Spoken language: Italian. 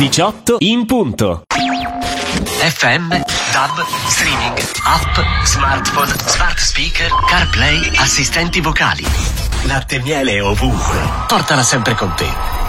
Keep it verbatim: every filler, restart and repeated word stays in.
diciotto in punto. F M, DAB, streaming, app, smartphone, smart speaker, CarPlay, assistenti vocali. Latte e miele ovunque. Portala sempre con te.